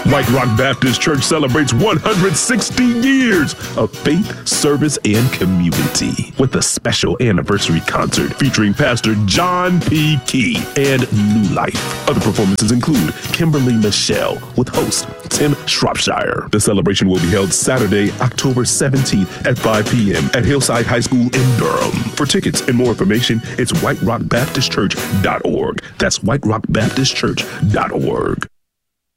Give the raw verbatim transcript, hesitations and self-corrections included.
White Rock Baptist Church celebrates one hundred sixty years of faith, service, and community with a special anniversary concert featuring Pastor John P. Key and New Life. Other performances include Kimberly Michelle with host Tim Shropshire. The celebration will be held Saturday, October seventeenth at five p.m. at Hillside High School in Durham. For tickets and more information, it's white rock baptist church dot org. That's white rock baptist church dot org.